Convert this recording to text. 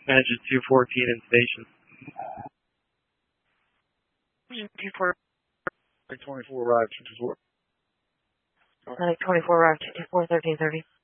Engine 214 in station. Engine 24. 24 arrived, 24. 24 arrived, 24, 1330.